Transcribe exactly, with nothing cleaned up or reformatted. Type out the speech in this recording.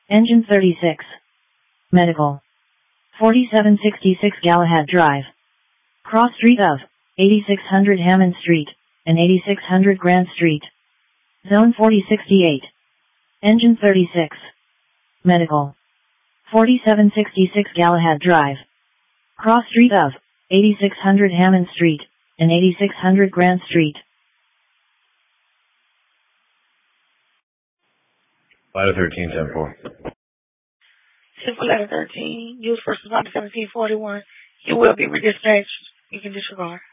Engine thirty-six. Medical. forty-seven sixty-six Galahad Drive. Cross street of eighty-six hundred Hammond Street and eighty-six hundred Grand Street. Zone forty sixty-eight. Engine thirty-six. Medical. forty-seven sixty-six Galahad Drive. Cross street of eighty-six hundred Hammond Street and eighty-six hundred Grand Street. Ladder thirteen, ten four. Simple Ladder thirteen, used for Sonata seventeen forty-one. You will be redispatched. You can disregard.